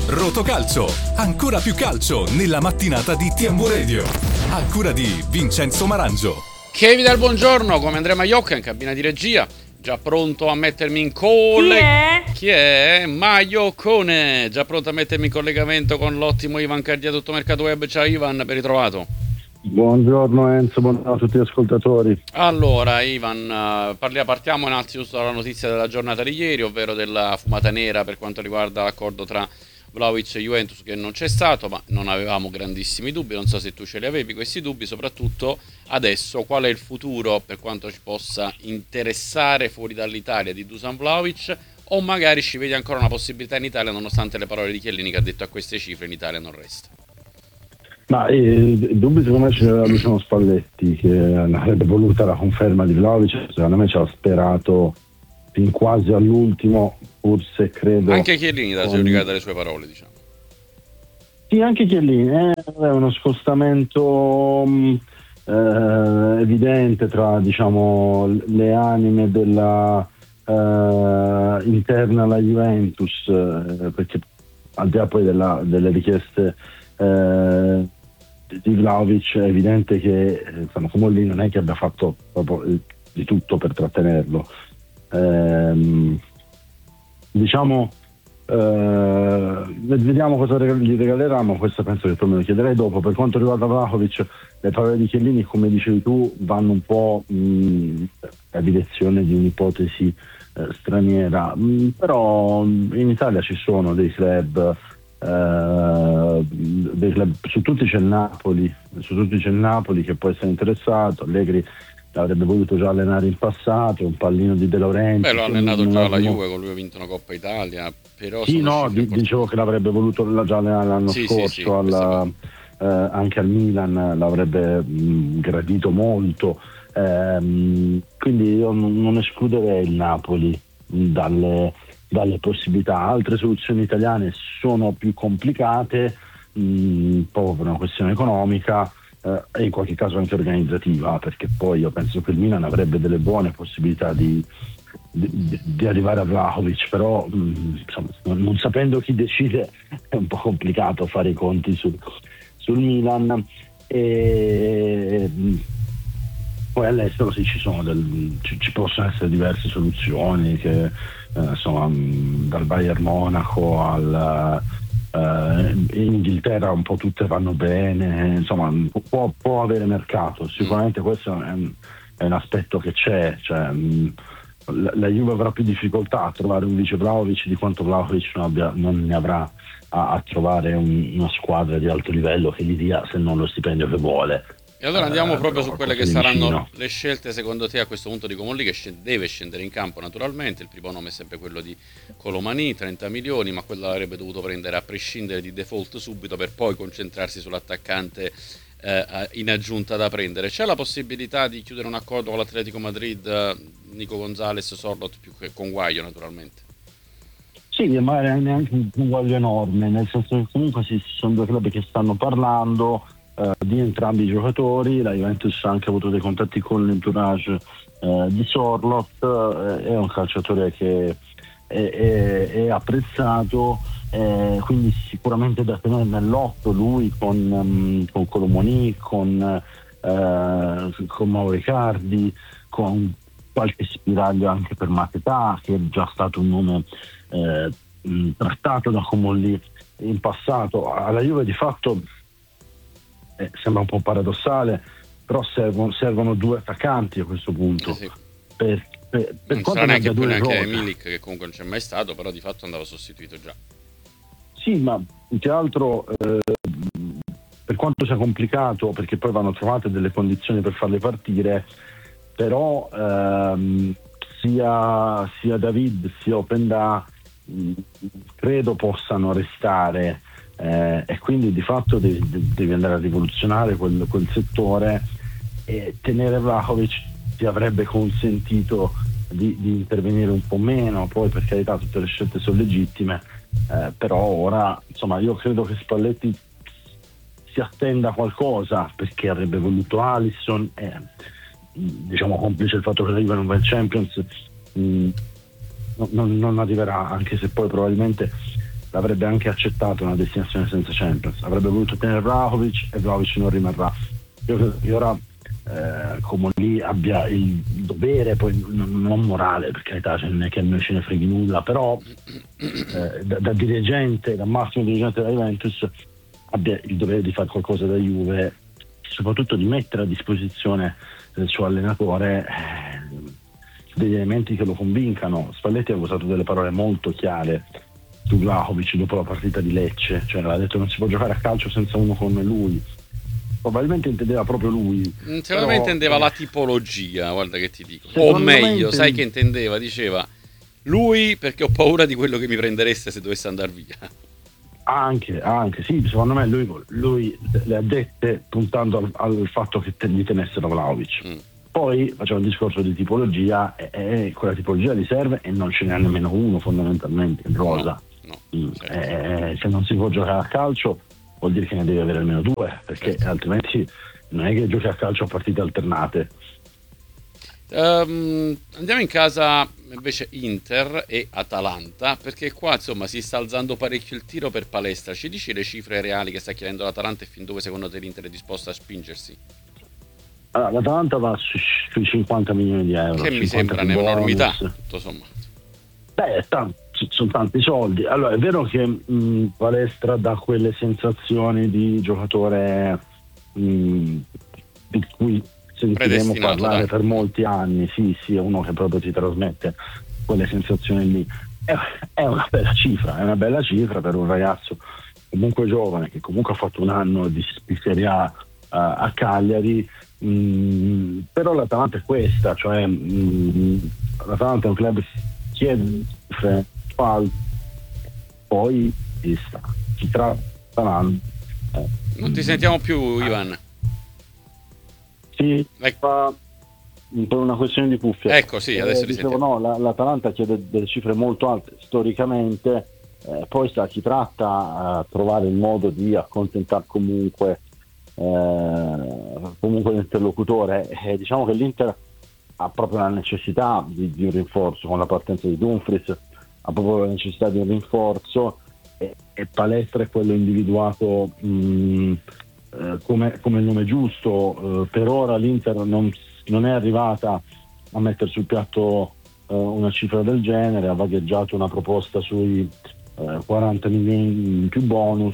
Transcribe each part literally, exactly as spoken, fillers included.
Rotocalcio, ancora più calcio nella mattinata di T M V Radio. A cura di Vincenzo Marangio. Che vi dà il buongiorno, come Andrea Maiocca in cabina di regia. Già pronto a mettermi in collegamento. Chi è? Chi è? Maioccone. Già pronto a mettermi in collegamento con l'ottimo Ivan Cardia, tutto mercato web. Ciao Ivan, ben ritrovato. Buongiorno Enzo, buongiorno a tutti gli ascoltatori. Allora Ivan, parliamo, partiamo innanzitutto dalla notizia della giornata di ieri, ovvero della fumata nera per quanto riguarda l'accordo tra Vlahovic e Juventus, che non c'è stato, ma non avevamo grandissimi dubbi. Non so se tu ce li avevi questi dubbi, soprattutto adesso qual è il futuro per quanto ci possa interessare fuori dall'Italia di Dusan Vlahovic, o magari ci vedi ancora una possibilità in Italia nonostante le parole di Chiellini che ha detto a queste cifre in Italia non resta. Ma eh, i dubbi secondo me ce l'aveva Luciano Spalletti, che avrebbe voluta la conferma di Vlahovic, secondo me ci ha sperato fin quasi all'ultimo, forse credo. Anche Chiellini da con... dalle sue parole, diciamo. Sì, anche Chiellini, eh, è uno scostamento mh, eh, evidente tra, diciamo, le anime della eh, interna alla Juventus, eh, perché al di là poi della, delle richieste eh, di Vlahovic è evidente che insomma, Comolli non è che abbia fatto proprio di tutto per trattenerlo. Ehm, diciamo eh, vediamo cosa gli regaleranno, questo penso che poi me lo chiederei dopo. Per quanto riguarda Vlahovic, le parole di Chiellini, come dicevi tu, vanno un po' mh, a direzione di un'ipotesi eh, straniera, mh, però in Italia ci sono dei club, eh, dei club, su tutti c'è il Napoli, su tutti c'è il Napoli che può essere interessato. Allegri l'avrebbe voluto già allenare in passato, un pallino di De Laurentiis. Beh, l'ha allenato già alla Juve, con lui ha vinto una Coppa Italia, però sì, no, di, dicevo che l'avrebbe voluto già allenare l'anno sì, scorso, sì, sì, alla, eh, anche al Milan l'avrebbe mh, gradito molto, ehm, quindi io non, non escluderei il Napoli mh, dalle, dalle possibilità. Altre soluzioni italiane sono più complicate, mh, proprio per una questione economica, Uh, e in qualche caso anche organizzativa, perché poi io penso che il Milan avrebbe delle buone possibilità di, di, di arrivare a Vlahovic, però mh, insomma, non, non sapendo chi decide è un po' complicato fare i conti sul, sul Milan. E mh, poi all'estero sì, ci sono del, ci, ci possono essere diverse soluzioni che eh, insomma mh, dal Bayern Monaco al Uh, in Inghilterra un po' tutte vanno bene, insomma può, può avere mercato, sicuramente questo è un, è un aspetto che c'è, cioè, mh, la, la Juve avrà più difficoltà a trovare un vice Vlahovic di quanto Vlahovic non, abbia, non ne avrà a, a trovare un, una squadra di alto livello che gli dia se non lo stipendio che vuole. E allora andiamo eh, proprio su quelle che saranno vicino. le scelte secondo te a questo punto di Comolli, che scende, deve scendere in campo naturalmente. Il primo nome è sempre quello di Colomani, trenta milioni, ma quello l'avrebbe dovuto prendere a prescindere di default subito per poi concentrarsi sull'attaccante eh, in aggiunta da prendere. C'è la possibilità di chiudere un accordo con l'Atletico Madrid, Nico Gonzalez, Sorlot, più che con Guaio naturalmente? Sì, ma è neanche un guaglio enorme, nel senso che comunque ci sono due club che stanno parlando Uh, di entrambi i giocatori. La Juventus ha anche avuto dei contatti con l'entourage uh, di Sorlot, uh, è un calciatore che è, è, è apprezzato, eh, quindi sicuramente da tenere nell'otto lui con, um, con Colomoni, con, uh, con Mauro Icardi, con qualche spiraglio anche per Mateta, che è già stato un nome eh, trattato da Comolli in passato. Alla Juve di fatto Eh, sembra un po' paradossale, però servono, servono due attaccanti a questo punto. Eh sì. per, per, per non quanto sarà neanche più neanche errori. Milik, che comunque non c'è mai stato, però di fatto andava sostituito già. Sì, ma più che altro eh, per quanto sia complicato, perché poi vanno trovate delle condizioni per farle partire, però ehm, sia, sia David sia Openda mh, credo possano restare. Eh, e quindi di fatto devi, devi andare a rivoluzionare quel, quel settore, e tenere Vlahovic ti avrebbe consentito di, di intervenire un po' meno. Poi per carità tutte le scelte sono legittime, eh, però ora insomma io credo che Spalletti si attenda qualcosa, perché avrebbe voluto Alisson, eh, diciamo complice il fatto che la Juve non va in Champions, mh, non, non arriverà, anche se poi probabilmente l'avrebbe anche accettato una destinazione senza Champions, avrebbe voluto tenere Vlahovic e Vlahovic non rimarrà. Io credo che ora eh, come lì abbia il dovere, poi non, non morale, per carità, cioè non è che a noi ce ne freghi nulla, però eh, da, da dirigente, da massimo dirigente della Juventus, abbia il dovere di fare qualcosa da Juve, soprattutto di mettere a disposizione del suo allenatore eh, degli elementi che lo convincano. Spalletti ha usato delle parole molto chiare su Vlahovic dopo la partita di Lecce, cioè ha detto non si può giocare a calcio senza uno come lui. Probabilmente intendeva proprio lui. Secondo però, me intendeva eh, la tipologia, guarda che ti dico. O meglio, intende... sai che intendeva? Diceva lui perché ho paura di quello che mi prendereste se dovesse andare via. Anche, anche, sì, secondo me lui, lui le ha dette puntando al, al fatto che te, gli tenessero Vlahovic. Mm. Poi faceva un discorso di tipologia e, e quella tipologia gli serve e non ce n'è nemmeno uno fondamentalmente in rosa. No, no, mm. certo. e, se non si può giocare a calcio vuol dire che ne devi avere almeno due, perché certo. altrimenti non è che giochi a calcio a partite alternate. Um, andiamo in casa invece Inter e Atalanta, perché qua insomma si sta alzando parecchio il tiro per palestra. Ci dici le cifre reali che sta chiedendo l'Atalanta e fin dove secondo te l'Inter è disposto a spingersi? Allora, l'Atalanta va su, sui cinquanta milioni di euro, che mi sembra un'enormità tutto sommato. Beh, tanti, sono tanti soldi. Allora è vero che mh, palestra dà quelle sensazioni di giocatore mh, di cui sentiremo parlare dai. per molti anni. Sì, sì, è uno che proprio ti trasmette quelle sensazioni lì. È, è una bella cifra, è una bella cifra per un ragazzo comunque giovane che comunque ha fatto un anno di, di Serie A uh, a Cagliari. Mm, però l'Atalanta è questa, cioè mm, l'Atalanta è un club che chiede cifre, poi si sta, si tratta. Eh, non ti sentiamo più, Ivan. Sì, ecco. Per una questione di cuffia. Ecco, sì, adesso eh, ti dicevo, sentiamo. no, la, l'Atalanta chiede delle cifre molto alte storicamente, eh, poi sta chi tratta a trovare il modo di accontentare comunque eh, comunque l'interlocutore. Eh, diciamo che l'Inter ha proprio la necessità di, di un rinforzo con la partenza di Dumfries, ha proprio la necessità di un rinforzo e, e Palestra è quello individuato mh, eh, come, come il nome giusto. Eh, per ora l'Inter non, non è arrivata a mettere sul piatto eh, una cifra del genere, ha vagheggiato una proposta sui eh, quaranta milioni più bonus.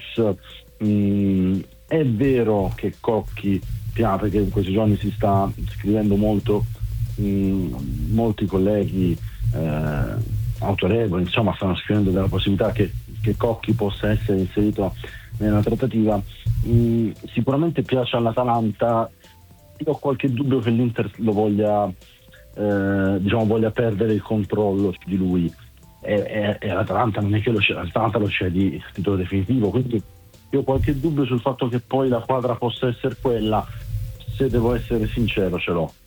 Mh, è vero che Cocchi piano, perché in questi giorni si sta scrivendo molto, mh, molti colleghi eh, autorevoli insomma stanno scrivendo della possibilità che, che Cocchi possa essere inserito nella trattativa. Mh, sicuramente piace all'Atalanta. Io ho qualche dubbio che l'Inter lo voglia eh, diciamo voglia perdere il controllo su di lui e, e, e l'Atalanta non è che lo c'è, l'Atalanta lo c'è di titolo definitivo, quindi io ho qualche dubbio sul fatto che poi la quadra possa essere quella. Se devo essere sincero ce l'ho.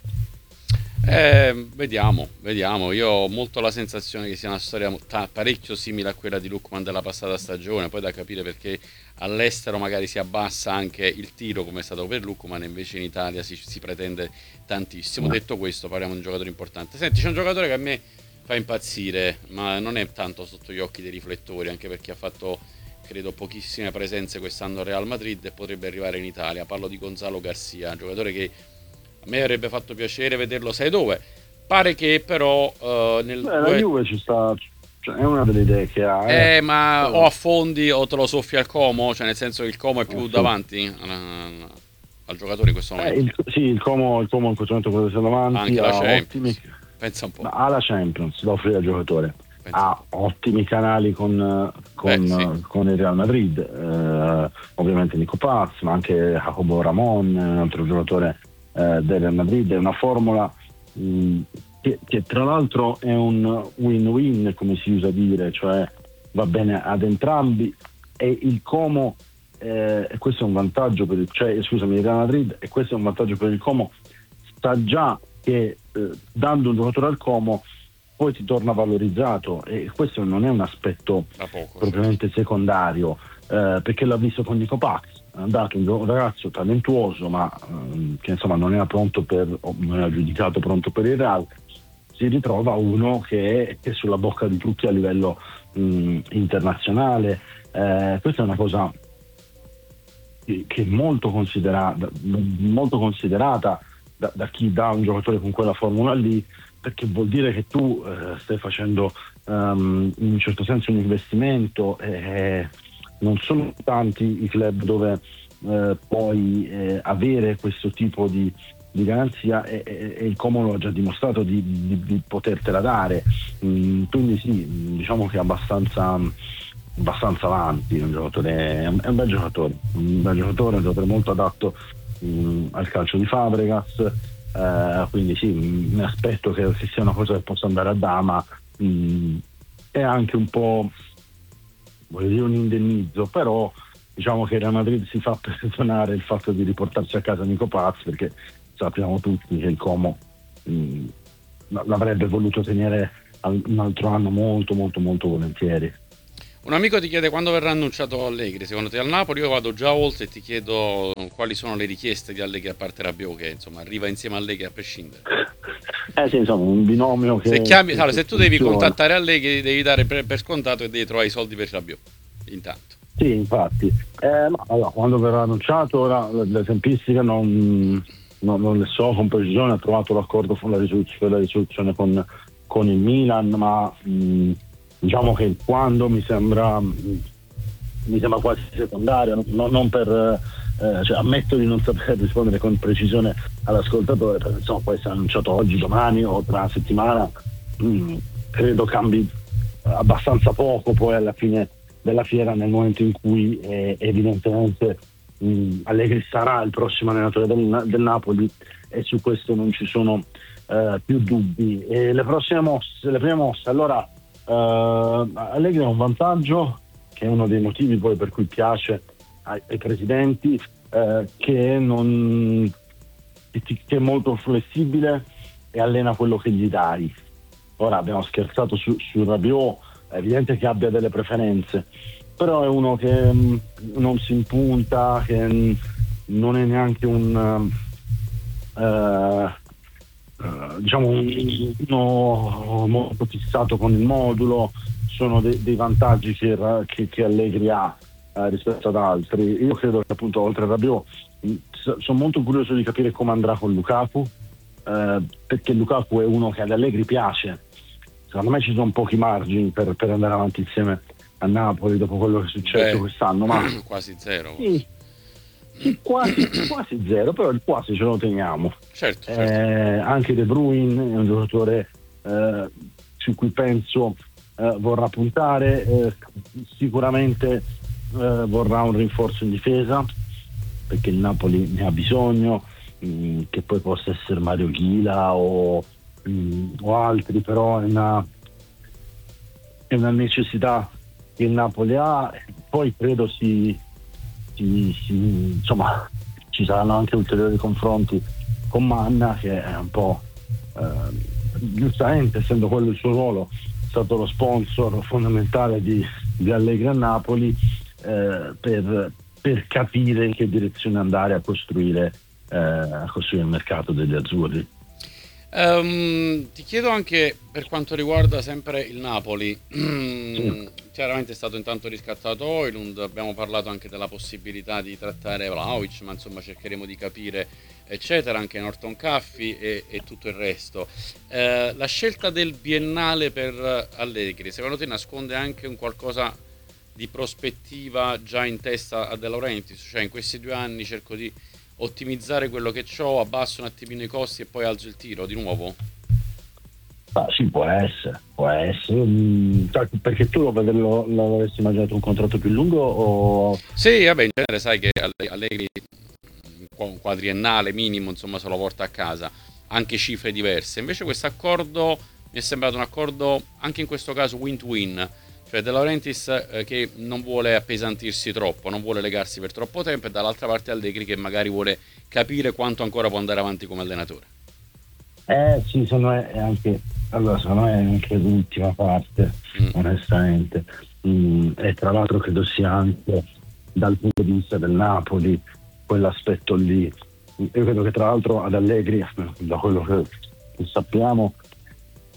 Eh, vediamo, vediamo. Io ho molto la sensazione che sia una storia parecchio simile a quella di Lookman della passata stagione, poi da capire perché all'estero magari si abbassa anche il tiro come è stato per Lookman e invece in Italia si, si pretende tantissimo. No. Detto questo, parliamo di un giocatore importante. Senti, c'è un giocatore che a me fa impazzire, ma non è tanto sotto gli occhi dei riflettori, anche perché ha fatto credo pochissime presenze quest'anno al Real Madrid e potrebbe arrivare in Italia. Parlo di Gonzalo Garcia, un giocatore che a me avrebbe fatto piacere vederlo, sai dove? Pare che però uh, nel Beh, la Juve ci sta, cioè, è una delle idee che ha eh, eh ma eh. o affondi o te lo soffia il Como, cioè nel senso che il Como è più eh, davanti al, al giocatore in questo momento. Eh, il, sì, il Como, il Como in questo momento potrebbe essere davanti. Anche la Champions. Ottimi, pensa un po'. Ha la Champions da offrire al giocatore. Ha ottimi canali con, con, Beh, sì. con il Real Madrid, eh, ovviamente Nico Paz, ma anche Jacobo Ramon, un altro giocatore eh, del Real Madrid. È una formula mh, che, che tra l'altro è un win-win, come si usa dire, cioè va bene ad entrambi. E il Como, eh, e questo è un vantaggio per il, cioè, scusami, il Real Madrid, e questo è un vantaggio per il Como, sta già che eh, dando un giocatore al Como poi ti torna valorizzato, e questo non è un aspetto poco, propriamente sì. secondario, eh, perché l'ha visto con Nico Paz, è andato un, un ragazzo talentuoso ma ehm, che insomma non era pronto per non era giudicato pronto per il Real, si ritrova uno che è, che è sulla bocca di tutti a livello mh, internazionale. Eh, questa è una cosa che, che è molto considerata, molto considerata da, da chi dà un giocatore con quella formula lì, perché vuol dire che tu eh, stai facendo um, in un certo senso un investimento. Eh, non sono tanti i club dove eh, puoi eh, avere questo tipo di di garanzia, e, e, e il Como lo ha già dimostrato di, di, di potertela dare. Mm, quindi sì, diciamo che è abbastanza abbastanza avanti, un giocatore, è un, è un bel giocatore, un bel giocatore, un giocatore molto adatto mm, al calcio di Fabregas, eh, quindi sì, mi aspetto che, che sia una cosa che possa andare a dama. Mm, è anche un po', voglio dire, un indennizzo, però diciamo che Real Madrid si fa perdonare il fatto di riportarsi a casa Nico Paz, perché sappiamo tutti che il Como mh, l'avrebbe voluto tenere al, un altro anno molto molto molto volentieri. Un amico ti chiede quando verrà annunciato Allegri, secondo te al Napoli. Io vado già oltre e ti chiedo quali sono le richieste di Allegri, a parte Rabiot, che insomma arriva insieme a Allegri a prescindere. Eh sì, insomma, un binomio che... Se, chiami, che allora, se tu devi funziona. contattare Allegri devi dare per, per scontato che devi trovare i soldi per Rabiot, intanto. Sì, infatti. Eh, ma, allora, quando verrà annunciato, ora le tempistiche non... No, non le so con precisione, ha trovato l'accordo con la risoluzione, la risoluzione con, con il Milan, ma mh, diciamo che quando mi sembra mh, mi sembra quasi secondario, no, non per eh, cioè, ammetto di non saper rispondere con precisione all'ascoltatore, perché insomma può essere annunciato oggi, domani o tra una settimana. Mh, credo cambi abbastanza poco poi alla fine della fiera, nel momento in cui eh, evidentemente Mm, Allegri sarà il prossimo allenatore del, del Napoli, e su questo non ci sono eh, più dubbi. E le prossime mosse, le prime mosse, allora eh, Allegri ha un vantaggio, che è uno dei motivi poi per cui piace ai, ai presidenti, eh, che, non, che è molto flessibile e allena quello che gli dai. Ora abbiamo scherzato su, su Rabiot, è evidente che abbia delle preferenze, però è uno che mh, non si impunta, che mh, non è neanche un uh, uh, diciamo un, uno molto fissato con il modulo. Sono de- dei vantaggi che, che, che Allegri ha uh, rispetto ad altri. Io credo che appunto oltre a Rabiot mh, sono molto curioso di capire come andrà con Lukaku, uh, perché Lukaku è uno che ad Allegri piace. Secondo me ci sono pochi margini per, per andare avanti insieme a Napoli dopo quello che è successo Beh, quest'anno, ma quasi zero. sì, sì, quasi, quasi zero, però il quasi ce lo teniamo. Certo, Eh, certo. anche De Bruyne è un giocatore eh, su cui penso eh, vorrà puntare, eh, sicuramente eh, vorrà un rinforzo in difesa, perché il Napoli ne ha bisogno, mh, che poi possa essere Mario Ghila o, mh, o altri, però è una, è una necessità che il Napoli ha. Poi credo si, si, si insomma ci saranno anche ulteriori confronti con Manna, che è un po' eh, giustamente, essendo quello il suo ruolo, è stato lo sponsor fondamentale di, di Allegri a Napoli, eh, per, per capire in che direzione andare a costruire, eh, a costruire il mercato degli azzurri. Um, ti chiedo anche per quanto riguarda sempre il Napoli. Sì. Chiaramente è stato intanto riscattato Højlund, abbiamo parlato anche della possibilità di trattare Vlahovic, ma insomma cercheremo di capire eccetera, anche Norton Caffi e, e tutto il resto. Eh, la scelta del biennale per Allegri, secondo te nasconde anche un qualcosa di prospettiva già in testa a De Laurentiis? Cioè in questi due anni cerco di ottimizzare quello che ho, abbasso un attimino i costi e poi alzo il tiro di nuovo? Ah, sì, può essere, può essere. Mm, perché tu lo, lo, lo avresti immaginato un contratto più lungo o... Sì, vabbè, in genere sai che Allegri un quadriennale minimo, insomma, se lo porta a casa, anche cifre diverse. Invece questo accordo mi è sembrato un accordo anche in questo caso win-to-win, cioè De Laurentiis eh, che non vuole appesantirsi troppo, non vuole legarsi per troppo tempo, e dall'altra parte Allegri che magari vuole capire quanto ancora può andare avanti come allenatore. Eh sì, secondo me è anche, allora secondo me è anche l'ultima parte, mm. onestamente. Mm, e tra l'altro credo sia anche dal punto di vista del Napoli quell'aspetto lì. Io credo che tra l'altro ad Allegri, da quello che sappiamo,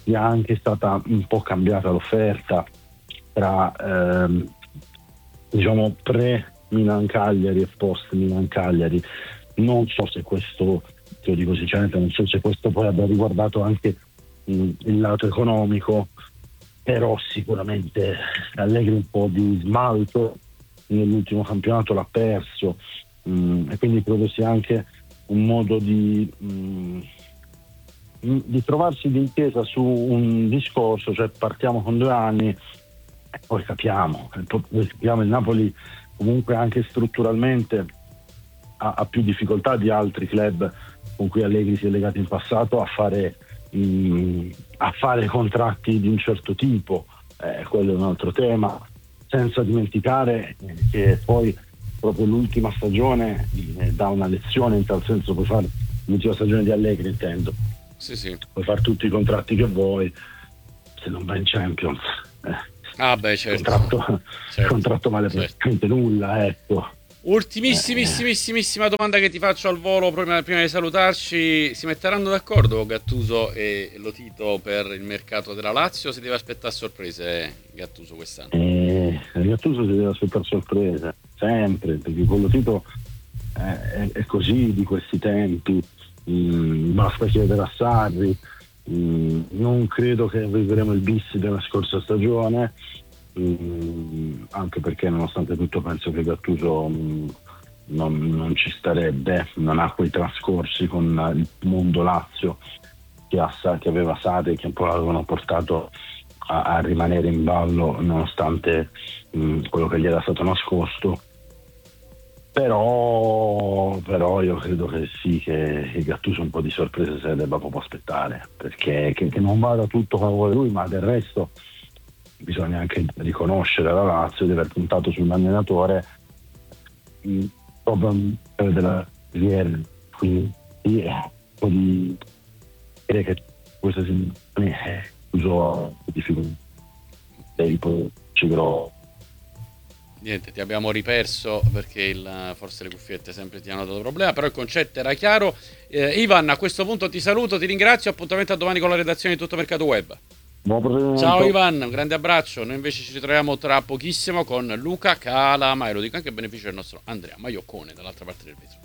sia anche stata un po' cambiata l'offerta tra ehm, diciamo pre Milan Cagliari e post Milan Cagliari. Non so se questo, te lo dico sinceramente, non so se questo poi abbia riguardato anche mh, il lato economico, però sicuramente Allegri un po' di smalto nell'ultimo campionato l'ha perso, mh, e quindi credo sia anche un modo di mh, di trovarsi d'intesa su un discorso, cioè partiamo con due anni e poi capiamo, poi capiamo il Napoli comunque anche strutturalmente ha, ha più difficoltà di altri club con cui Allegri si è legato in passato a fare mh, a fare contratti di un certo tipo, eh, quello è un altro tema, senza dimenticare che poi proprio l'ultima stagione eh, dà una lezione in tal senso. Puoi fare l'ultima stagione di Allegri, intendo. Sì, sì. Puoi fare tutti i contratti che vuoi, se non vai in Champions eh, ah beh certo contratto, certo. contratto vale certo. praticamente nulla, ecco. Ultimissimissima domanda che ti faccio al volo prima, prima di salutarci: si metteranno d'accordo Gattuso e Lotito per il mercato della Lazio o si deve aspettare sorprese Gattuso quest'anno? Eh, Gattuso si deve aspettare sorprese sempre, perché con Lotito eh, è, è così di questi tempi. Mm, basta chiedere a Sarri. Mm, non credo che vivremo il bis della scorsa stagione, mm, anche perché nonostante tutto penso che Gattuso mm, non, non ci starebbe, non ha quei trascorsi con il mondo Lazio che, ha, che aveva Sarri, che un po' l'avevano portato a, a rimanere in ballo nonostante mm, quello che gli era stato nascosto. Però, però io credo che sì, che, che Gattuso un po' di sorpresa se ne debba proprio aspettare, perché che, che non vada tutto come vuole lui, ma del resto bisogna anche riconoscere alla Lazio di aver puntato sull'allenatore mh, proprio della carriera, quindi sì, un po' di dire che questa situazione è chiuso difficoltà dei ci Niente, ti abbiamo riperso perché il, forse le cuffiette sempre ti hanno dato problema, però il concetto era chiaro. eh, Ivan, a questo punto ti saluto, ti ringrazio, appuntamento a domani con la redazione di Tutto Mercato Web. Ciao Ivan, un grande abbraccio. Noi invece ci ritroviamo tra pochissimo con Luca Calama, e lo dico anche a beneficio del nostro Andrea Maioccone dall'altra parte del vetro.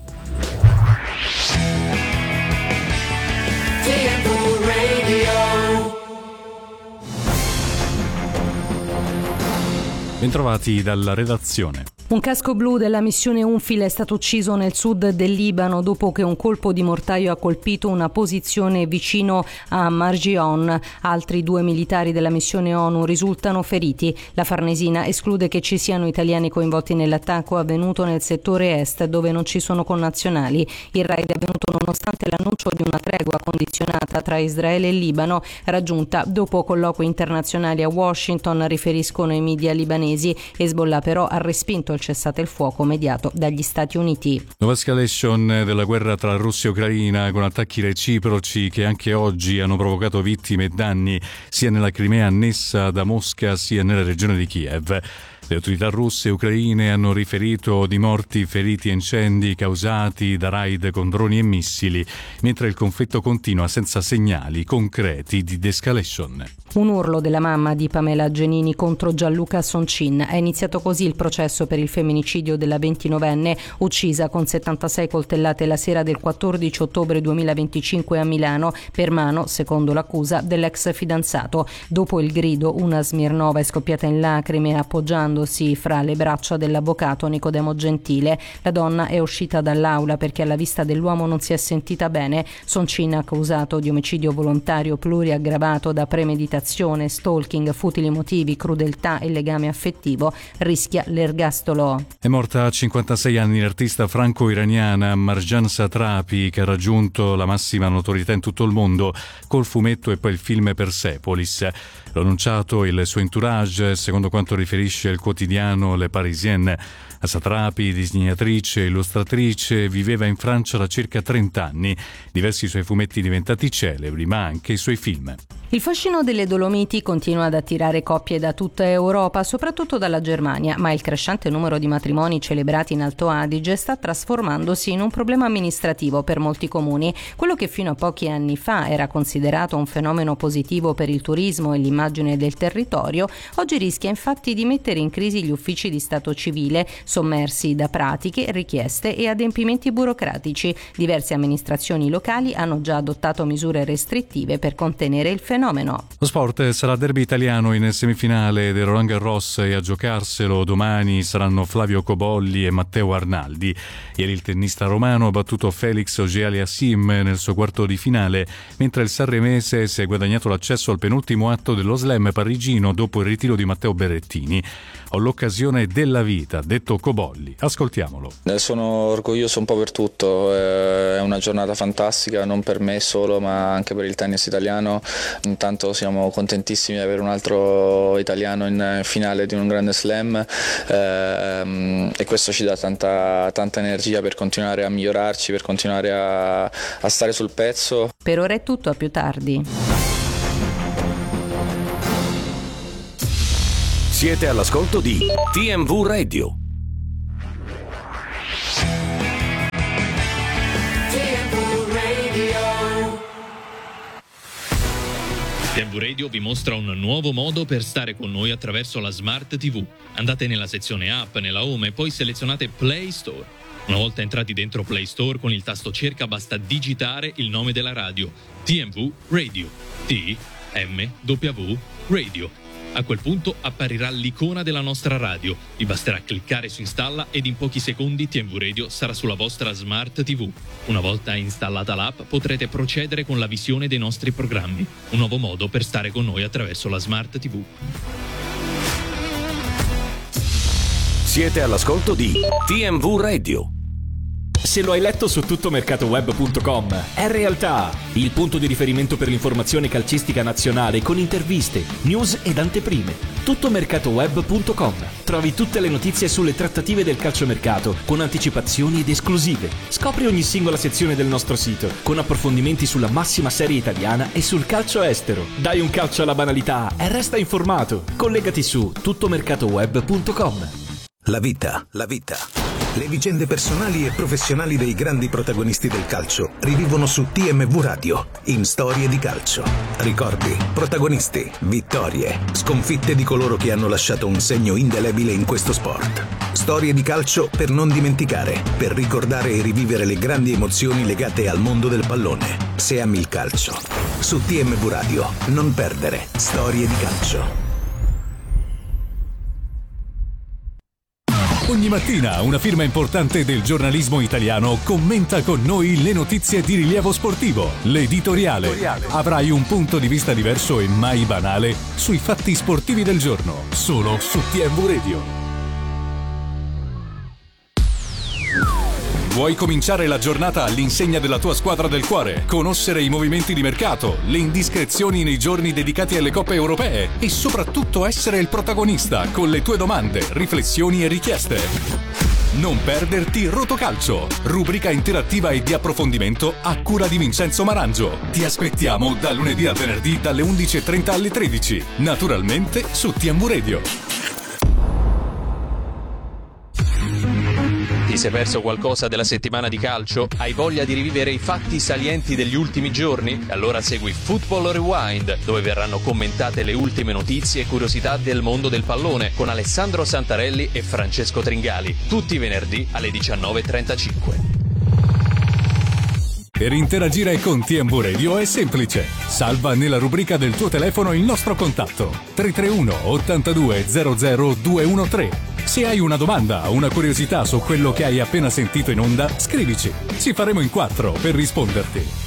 Bentrovati dalla redazione. Un casco blu della missione UNFIL è stato ucciso nel sud del Libano dopo che un colpo di mortaio ha colpito una posizione vicino a Margion. Altri due militari della missione ONU risultano feriti. La Farnesina esclude che ci siano italiani coinvolti nell'attacco avvenuto nel settore est, dove non ci sono connazionali. Il raid è avvenuto nonostante l'annuncio di una tregua condizionata tra Israele e Libano, raggiunta dopo colloqui internazionali a Washington, riferiscono i media libanesi. Hezbollah però ha respinto il cessate il fuoco mediato dagli Stati Uniti. Nuova escalation della guerra tra Russia e Ucraina, con attacchi reciproci che anche oggi hanno provocato vittime e danni sia nella Crimea annessa da Mosca sia nella regione di Kiev. Le autorità russe e ucraine hanno riferito di morti, feriti e incendi causati da raid con droni e missili, mentre il conflitto continua senza segnali concreti di de-escalation. Un urlo della mamma di Pamela Genini contro Gianluca Soncin. È iniziato così il processo per il femminicidio della ventinovenne uccisa con settantasei coltellate la sera del quattordici ottobre duemilaventicinque a Milano per mano, secondo l'accusa, dell'ex fidanzato. Dopo il grido, una Smirnova è scoppiata in lacrime appoggiandosi fra le braccia dell'avvocato Nicodemo Gentile. La donna è uscita dall'aula perché alla vista dell'uomo non si è sentita bene. Soncin, accusato di omicidio volontario pluriaggravato da premeditazione, stalking, futili motivi, crudeltà e legame affettivo, rischia l'ergastolo. È morta a cinquantasei anni l'artista franco-iraniana Marjan Satrapi, che ha raggiunto la massima notorietà in tutto il mondo col fumetto e poi il film Persepolis. L'ha annunciato il suo entourage, secondo quanto riferisce il quotidiano Le Parisien. Satrapi, disegnatrice e illustratrice, viveva in Francia da circa trenta anni. Diversi suoi fumetti diventati celebri, ma anche i suoi film. Il fascino delle Dolomiti continua ad attirare coppie da tutta Europa, soprattutto dalla Germania, ma il crescente numero di matrimoni celebrati in Alto Adige sta trasformandosi in un problema amministrativo per molti comuni. Quello che fino a pochi anni fa era considerato un fenomeno positivo per il turismo e l'immagine del territorio, oggi rischia infatti di mettere in crisi gli uffici di stato civile, sommersi da pratiche, richieste e adempimenti burocratici. Diverse amministrazioni locali hanno già adottato misure restrittive per contenere il fenomeno. Lo sport sarà derby italiano in semifinale del Roland Garros e a giocarselo domani saranno Flavio Cobolli e Matteo Arnaldi. Ieri il tennista romano ha battuto Felix Auger-Aliassime nel suo quarto di finale, mentre il sanremese si è guadagnato l'accesso al penultimo atto dello slam parigino dopo il ritiro di Matteo Berrettini. Ho l'occasione della vita, detto Cobolli. Ascoltiamolo. Sono orgoglioso un po' per tutto, è una giornata fantastica, non per me solo ma anche per il tennis italiano. Intanto siamo contentissimi di avere un altro italiano in finale di un grande slam ehm, e questo ci dà tanta, tanta energia per continuare a migliorarci, per continuare a, a stare sul pezzo. Per ora è tutto, a più tardi. Siete all'ascolto di T M V Radio. T M V Radio vi mostra un nuovo modo per stare con noi attraverso la Smart tivù. Andate nella sezione app, nella home e poi selezionate Play Store. Una volta entrati dentro Play Store, con il tasto cerca basta digitare il nome della radio: T M V Radio. T M W Radio. A quel punto apparirà l'icona della nostra radio. Vi basterà cliccare su installa ed in pochi secondi T M V Radio sarà sulla vostra Smart tivù. Una volta installata l'app potrete procedere con la visione dei nostri programmi. Un nuovo modo per stare con noi attraverso la Smart tivù. Siete all'ascolto di T M V Radio. Se lo hai letto su tuttomercatoweb punto com, è realtà, il punto di riferimento per l'informazione calcistica nazionale con interviste, news ed anteprime. tuttomercatoweb punto com. Trovi tutte le notizie sulle trattative del calciomercato con anticipazioni ed esclusive. Scopri ogni singola sezione del nostro sito con approfondimenti sulla massima serie italiana e sul calcio estero. Dai un calcio alla banalità e resta informato. Collegati su tuttomercatoweb punto com. La vita, la vita. Le vicende personali e professionali dei grandi protagonisti del calcio rivivono su T M V Radio, in Storie di Calcio. Ricordi, protagonisti, vittorie, sconfitte di coloro che hanno lasciato un segno indelebile in questo sport. Storie di calcio per non dimenticare, per ricordare e rivivere le grandi emozioni legate al mondo del pallone. Se ami il calcio. Su T M V Radio, non perdere Storie di Calcio. Ogni mattina una firma importante del giornalismo italiano commenta con noi le notizie di rilievo sportivo. L'editoriale. Avrai un punto di vista diverso e mai banale sui fatti sportivi del giorno, solo su T M V Radio. Vuoi cominciare la giornata all'insegna della tua squadra del cuore? Conoscere i movimenti di mercato, le indiscrezioni nei giorni dedicati alle coppe europee e soprattutto essere il protagonista con le tue domande, riflessioni e richieste? Non perderti Rotocalcio, rubrica interattiva e di approfondimento a cura di Vincenzo Marangio. Ti aspettiamo da lunedì a venerdì dalle undici e trenta alle tredici, naturalmente su T M V Radio. Ti sei perso qualcosa della settimana di calcio? Hai voglia di rivivere i fatti salienti degli ultimi giorni? Allora segui Football Rewind, dove verranno commentate le ultime notizie e curiosità del mondo del pallone con Alessandro Santarelli e Francesco Tringali, tutti i venerdì alle diciannove e trentacinque. Per interagire con T M V Radio è semplice. Salva nella rubrica del tuo telefono il nostro contatto tre tre uno ottantadue zero zero due uno tre. Se hai una domanda o una curiosità su quello che hai appena sentito in onda, scrivici. Ci faremo in quattro per risponderti.